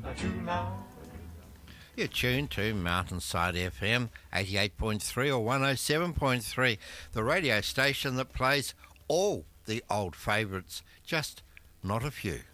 You're tuned to Mountainside FM 88.3 or 107.3, the radio station that plays all the old favourites, just not a few.